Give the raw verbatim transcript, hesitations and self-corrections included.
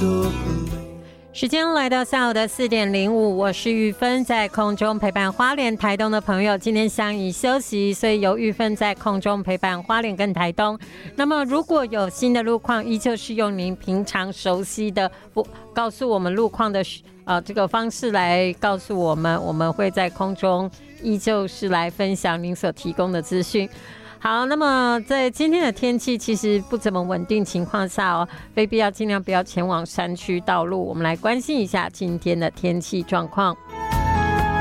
时间来到下午的四点零五，我是玉芬，在空中陪伴花莲台东的朋友。今天相宜休息，所以由玉芬在空中陪伴花莲跟台东。那么如果有新的路况，依旧是用您平常熟悉的不告诉我们路况的呃这个方式来告诉我们，我们会在空中依旧是来分享您所提供的资讯。好，那么在今天的天气其实不怎么稳定情况下哦，非必要尽量不要前往山区道路。我们来关心一下今天的天气状况。